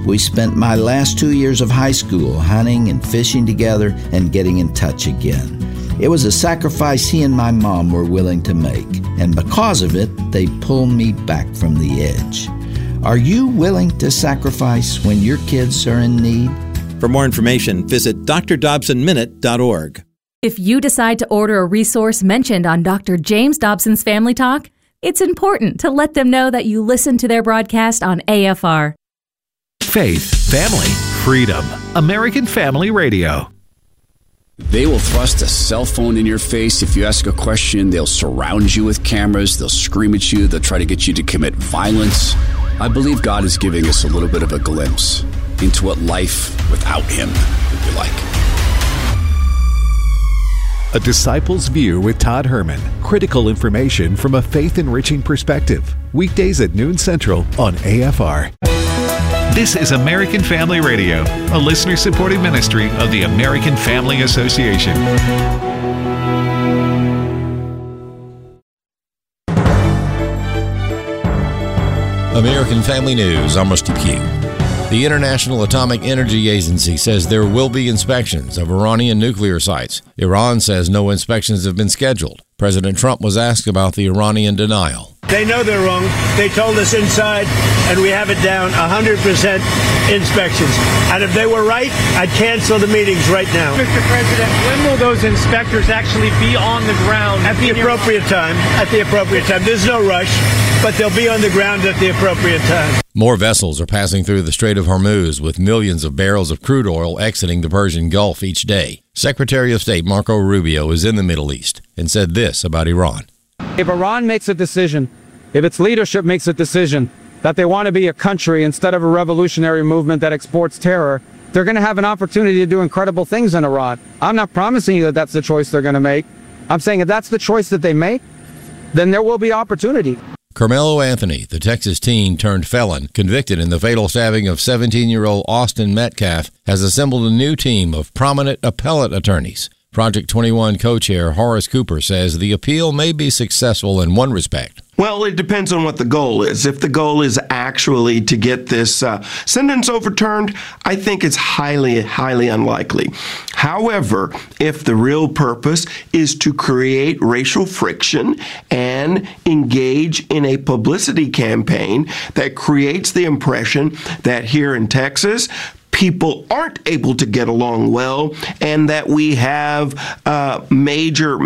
We spent my last 2 years of high school hunting and fishing together and getting in touch again. It was a sacrifice he and my mom were willing to make, and because of it, they pulled me back from the edge. Are you willing to sacrifice when your kids are in need? For more information, visit drdobsonminute.org. If you decide to order a resource mentioned on Dr. James Dobson's Family Talk, it's important to let them know that you listen to their broadcast on AFR. Faith, family, freedom. American Family Radio. They will thrust a cell phone in your face. If you ask a question, they'll surround you with cameras. They'll scream at you. They'll try to get you to commit violence. I believe God is giving us a little bit of a glimpse into what life without Him would be like. A Disciple's View with Todd Herman. Critical information from a faith-enriching perspective. Weekdays at noon Central on AFR. This is American Family Radio, a listener-supported ministry of the American Family Association. American Family News, I'm Rusty Pugh. The International Atomic Energy Agency says there will be inspections of Iranian nuclear sites. Iran says no inspections have been scheduled. President Trump was asked about the Iranian denial. They know they're wrong. They told us inside, and we have it down 100% inspections. And if they were right, I'd cancel the meetings right now. Mr. President, when will those inspectors actually be on the ground? At the appropriate time. At the appropriate time. There's no rush, but they'll be on the ground at the appropriate time. More vessels are passing through the Strait of Hormuz with millions of barrels of crude oil exiting the Persian Gulf each day. Secretary of State Marco Rubio is in the Middle East and said this about Iran. If Iran makes a decision, if its leadership makes a decision that they want to be a country instead of a revolutionary movement that exports terror, they're going to have an opportunity to do incredible things in Iran. I'm not promising you that that's the choice they're going to make. I'm saying if that's the choice that they make, then there will be opportunity. Carmelo Anthony, the Texas teen turned felon, convicted in the fatal stabbing of 17-year-old Austin Metcalf, has assembled a new team of prominent appellate attorneys. Project 21 co-chair Horace Cooper says the appeal may be successful in one respect. Well, it depends on what the goal is. If the goal is actually to get this sentence overturned, I think it's highly, highly unlikely. However, if the real purpose is to create racial friction and engage in a publicity campaign that creates the impression that here in Texas, people aren't able to get along well, and that we have major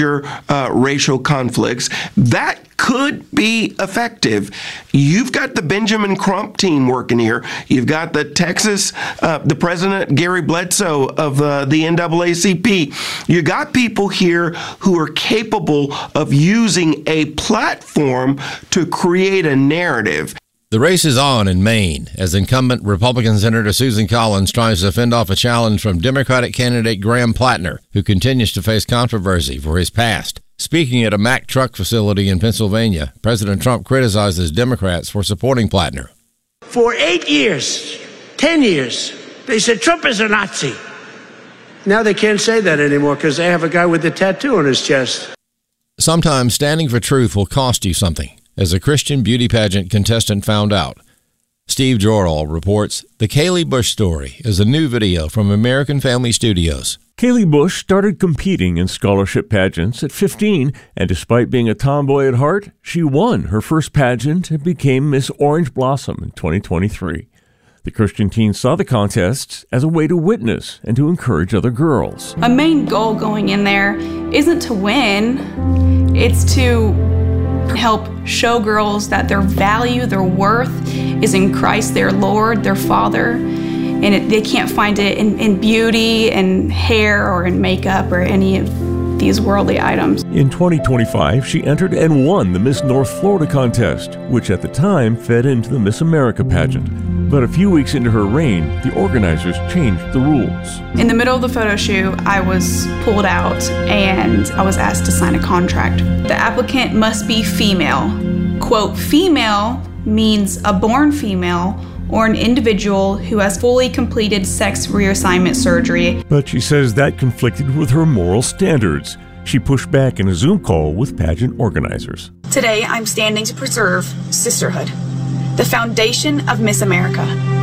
racial conflicts, that could be effective. You've got the Benjamin Crump team working here. You've got the Texas, the president, Gary Bledsoe of the NAACP. You got people here who are capable of using a platform to create a narrative. The race is on in Maine as incumbent Republican Senator Susan Collins tries to fend off a challenge from Democratic candidate Graham Plattner, who continues to face controversy for his past. Speaking at a Mack truck facility in Pennsylvania, President Trump criticizes Democrats for supporting Plattner. For 8 years, 10 years, they said Trump is a Nazi. Now they can't say that anymore because they have a guy with a tattoo on his chest. Sometimes standing for truth will cost you something, as a Christian beauty pageant contestant found out. Steve Jordahl reports The Kaylee Bush Story is a new video from American Family Studios. Kaylee Bush started competing in scholarship pageants at 15, and despite being a tomboy at heart, she won her first pageant and became Miss Orange Blossom in 2023. The Christian teen saw the contests as a way to witness and to encourage other girls. A main goal going in there isn't to win, it's to help show girls that their value, their worth is in Christ, their Lord, their Father, and they can't find it in beauty and hair or in makeup or any of these worldly items. In 2025, she entered and won the Miss North Florida contest, which at the time fed into the Miss America pageant. But a few weeks into her reign, the organizers changed the rules. In the middle of the photo shoot, I was pulled out and I was asked to sign a contract. The applicant must be female. Quote, female means a born female or an individual who has fully completed sex reassignment surgery. But she says that conflicted with her moral standards. She pushed back in a Zoom call with pageant organizers. Today, I'm standing to preserve sisterhood, the foundation of Miss America.